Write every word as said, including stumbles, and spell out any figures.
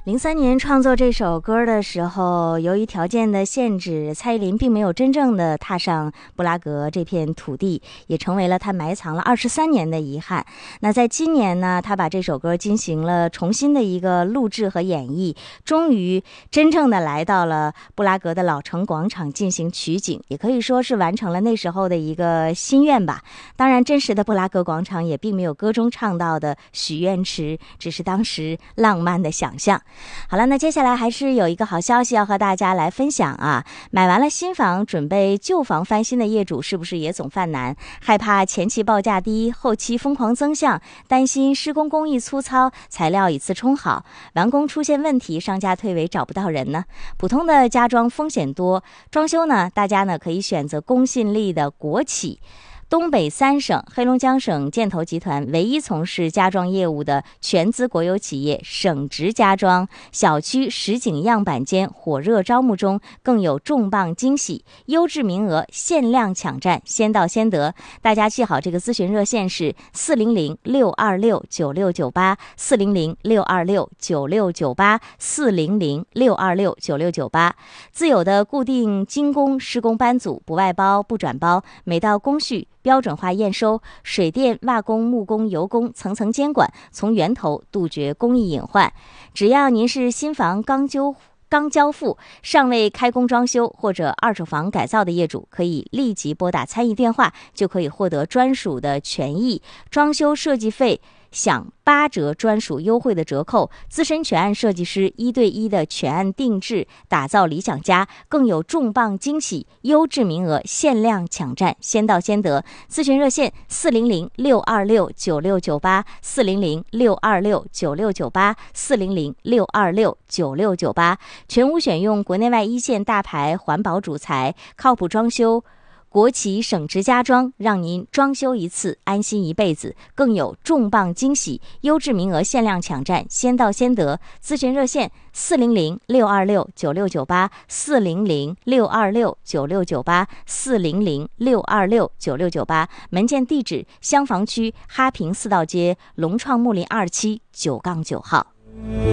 零三年创作这首歌的时候，由于条件的限制，蔡依林并没有真正的踏上布拉格这片土地，也成为了她埋藏了二十三年的遗憾。那在今年呢，她把这首歌进行了重新的一个录制和演绎，终于真正的来到了布拉格的老城广场进行取景，也可以说是完成了那时候的一个心愿吧。当然，真实的布拉格广场也并没有歌中唱到的许愿池，只是当时浪漫的想象。好了，那接下来还是有一个好消息要和大家来分享啊！买完了新房准备旧房翻新的业主是不是也总犯难，害怕前期报价低，后期疯狂增项，担心施工工艺粗糙，材料一次冲好，完工出现问题，商家退尾找不到人呢？普通的家装风险多，装修呢，大家呢可以选择公信力的国企。东北三省黑龙江省建投集团唯一从事家装业务的全资国有企业省直家装小区实景样板间火热招募中，更有重磅惊喜，优质名额限量抢占，先到先得。大家记好这个咨询热线是四零零六二六九六九八 四零零六二六九六九八 四零零六二六九六九八。自有的固定精工施工班组，不外包不转包，每道工序标准化验收，水电、瓦工、木工、油工层层监管，从源头杜绝工艺隐患。只要您是新房刚交刚交付、尚未开工装修或者二手房改造的业主，可以立即拨打参与电话，就可以获得专属的权益，装修设计费享八折专属优惠的折扣，资深全案设计师一对一的全案定制，打造理想家，更有重磅惊喜，优质名额限量抢占，先到先得。咨询热线四零零六二六九六九八 四零零六二六九六九八 四零零六二六九六九八。全屋选用国内外一线大牌环保主材，靠谱装修国企省直家装，让您装修一次安心一辈子，更有重磅惊喜，优质名额限量抢占，先到先得。咨询热线四零零六二六九六九八 四零零六二六九六九八 四零零六二六九六九八。门店地址香房区哈平四道街龙创木林二期九杠九号。